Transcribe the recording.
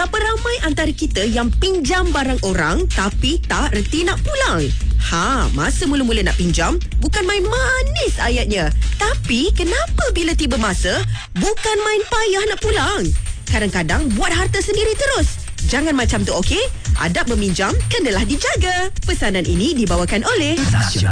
Berapa ramai antara kita yang pinjam barang orang tapi tak reti nak pulang? Masa mula-mula nak pinjam, bukan main manis ayatnya. Tapi kenapa bila tiba masa, bukan main payah nak pulang? Kadang-kadang buat harta sendiri terus. Jangan macam tu, okey? Adab meminjam kenalah dijaga. Pesanan ini dibawakan oleh